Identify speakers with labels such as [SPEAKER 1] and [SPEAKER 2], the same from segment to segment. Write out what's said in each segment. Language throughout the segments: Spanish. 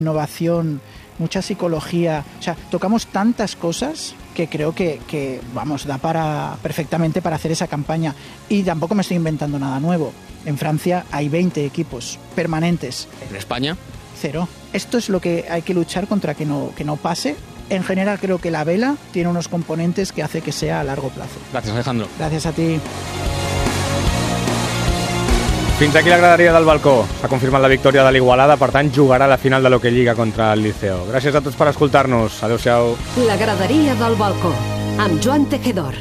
[SPEAKER 1] innovación, mucha psicología, o sea, tocamos tantas cosas que creo que vamos, da perfectamente para hacer esa campaña. Y tampoco me estoy inventando nada nuevo. En Francia hay 20 equipos permanentes.
[SPEAKER 2] ¿En España?
[SPEAKER 1] 0. Esto es lo que hay que luchar contra que no pase. En general creo que la vela tiene unos componentes que hace que sea a largo plazo.
[SPEAKER 2] Gracias, Alejandro.
[SPEAKER 1] Gràcies a ti.
[SPEAKER 3] Fins aquí la graderia del balcó. S'ha confirmat la victòria de l'Igualada, per tant jugarà la final de l'Hockey Lliga contra el Liceo. Gràcies a tots per escoltar-nos. Adéu-siau.
[SPEAKER 4] La graderia del balcó, amb Joan Tejedor.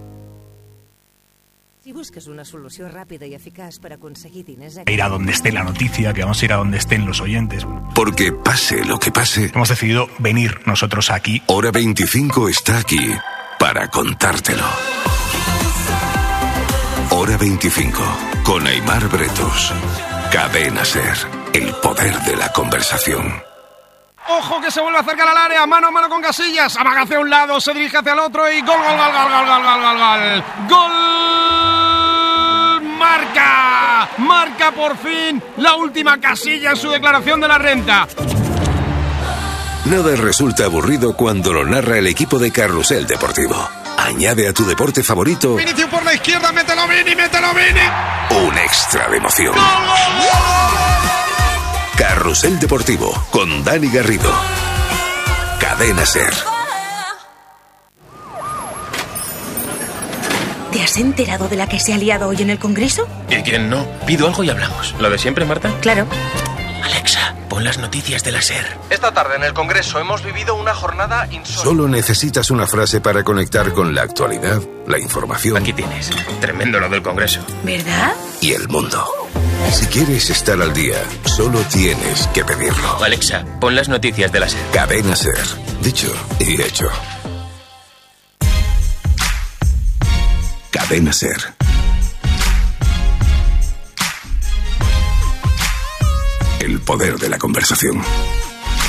[SPEAKER 5] Si busques una solució ràpida i eficaç per aconseguir diners...
[SPEAKER 6] Ir a donde esté la noticia, que vamos a ir a donde estén los oyentes.
[SPEAKER 7] Porque pase lo que pase,
[SPEAKER 6] Hemos decidido venir nosotros aquí.
[SPEAKER 7] Hora 25 está aquí para contártelo. Hora 25, con Aimar Bretos. Cadena SER, el poder de la conversación.
[SPEAKER 8] Ojo que se vuelve a acercar al área, mano a mano con Casillas, amaga hacia un lado, se dirige hacia el otro y gol, gol, gol, gol, gol, gol, gol, gol, gol. ¡Gol! Marca por fin la última Casilla en su declaración de la renta.
[SPEAKER 7] Nada resulta aburrido cuando lo narra el equipo de Carrusel Deportivo. Añade a tu deporte favorito
[SPEAKER 8] Vinicius por la izquierda, mételo Vini.
[SPEAKER 7] un extra de emoción.
[SPEAKER 8] ¡Gol, gol, gol!
[SPEAKER 7] Carrusel Deportivo con Dani Garrido. Cadena SER.
[SPEAKER 9] ¿Te has enterado de la que se ha liado hoy en el Congreso?
[SPEAKER 10] ¿Y quién no? Pido algo y hablamos. ¿Lo de siempre, Marta?
[SPEAKER 9] Claro.
[SPEAKER 10] Alexa, pon las noticias de la SER.
[SPEAKER 11] Esta tarde en el Congreso hemos vivido una jornada insólita.
[SPEAKER 7] Solo necesitas una frase para conectar con la actualidad, la información.
[SPEAKER 10] Aquí tienes. Tremendo lo del Congreso.
[SPEAKER 9] ¿Verdad?
[SPEAKER 7] Y el mundo. Si quieres estar al día, solo tienes que pedirlo.
[SPEAKER 10] Alexa, pon las noticias de la SER.
[SPEAKER 7] Cadena SER. Dicho y hecho. Cadena SER. El poder de la conversación.